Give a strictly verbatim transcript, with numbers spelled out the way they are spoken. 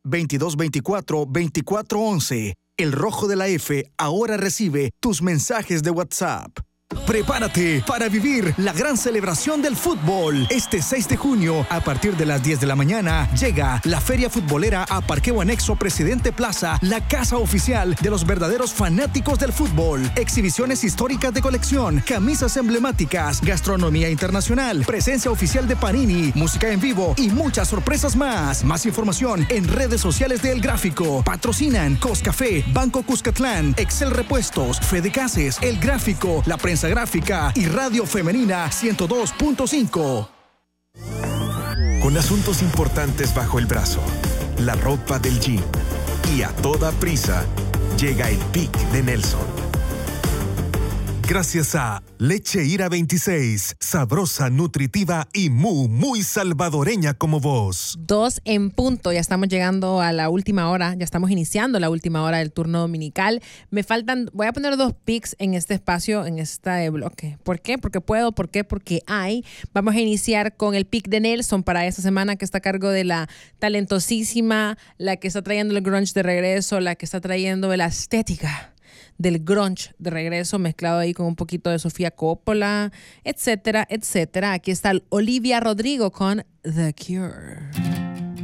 veintidós veinticuatro, veinticuatro once. El Rojo de la F ahora recibe tus mensajes de WhatsApp. Prepárate para vivir la gran celebración del fútbol. Este seis de junio, a partir de las diez de la mañana, llega la Feria Futbolera a Parqueo Anexo Presidente Plaza, la casa oficial de los verdaderos fanáticos del fútbol. Exhibiciones históricas de colección, camisas emblemáticas, gastronomía internacional, presencia oficial de Panini, música en vivo y muchas sorpresas más. Más información en redes sociales de El Gráfico. Patrocinan Coscafé, Banco Cuscatlán, Excel Repuestos, Fede Cases, El Gráfico, La Prensa Gráfica y Radio Femenina ciento dos punto cinco. Con asuntos importantes bajo el brazo, la ropa del gym y a toda prisa, llega el pic de Nelson. Gracias a Leche Ira veintiséis, sabrosa, nutritiva y muy, muy salvadoreña como vos. Dos en punto, ya estamos llegando a la última hora, ya estamos iniciando la última hora del turno dominical. Me faltan, voy a poner dos picks en este espacio, en este bloque. ¿Por qué? Porque puedo, ¿por qué? Porque hay. Vamos a iniciar con el pick de Nelson para esta semana, que está a cargo de la talentosísima, la que está trayendo el grunge de regreso, la que está trayendo la estética del grunge de regreso, mezclado ahí con un poquito de Sofía Coppola, etcétera, etcétera. Aquí está Olivia Rodrigo con The Cure.